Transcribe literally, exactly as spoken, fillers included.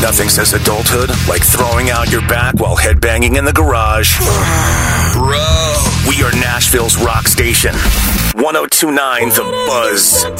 Nothing says adulthood like throwing out your back while headbanging in the garage. Bro. We are Nashville's rock station. ten twenty-nine The Buzz.